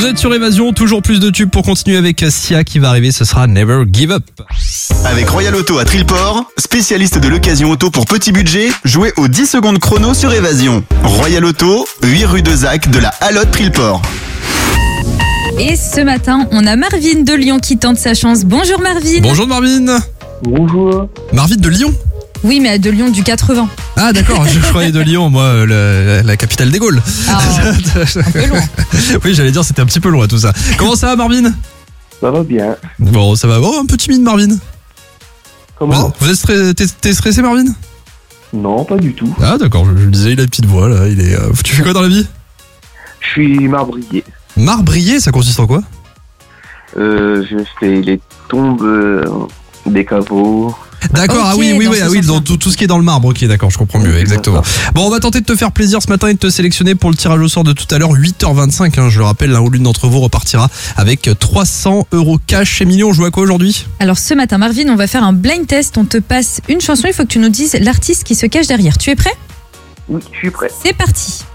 Vous êtes sur Évasion, toujours plus de tubes pour continuer avec Sia qui va arriver, ce sera Never Give Up. Avec Royal Auto à Trillport, spécialiste de l'occasion auto pour petit budget, jouez aux 10 secondes chrono sur Évasion. Royal Auto, 8 rue de Zac de la Halotte Trillport. Et ce matin, on a Marvin de Lyon qui tente sa chance. Bonjour Marvin. Bonjour Marvin. Bonjour. Marvin de Lyon? Oui, mais de Lyon du 80. Ah d'accord, je croyais de Lyon, moi, la capitale des Gaules. Ah, un peu loin. Oui, j'allais dire, c'était un petit peu loin tout ça. Comment ça va Marvin? Ça va bien. Bon, ça va. Oh, un peu timide Marvin. Comment? Vous êtes t'es stressé Marvin? Non, pas du tout. Ah d'accord, je me disais, il a une petite voix là, il est... Tu fais quoi dans la vie? Je suis marbrier. Marbrier, ça consiste en quoi? Je fais les tombes des caveaux. D'accord, Ok, ah oui, dans ce sens-là. dans tout ce qui est dans le marbre, ok, d'accord, je comprends mieux, Oui, exactement. c'est Bon, on va tenter de te faire plaisir ce matin et de te sélectionner pour le tirage au sort de tout à l'heure, 8h25, hein, je le rappelle, l'un ou l'une d'entre vous repartira avec 300 € cash. Émilie, on joue à quoi aujourd'hui? Alors ce matin, Marvin, on va faire un blind test. On te passe une chanson, il faut que tu nous dises l'artiste qui se cache derrière. Tu es prêt? Oui, je suis prêt. C'est parti.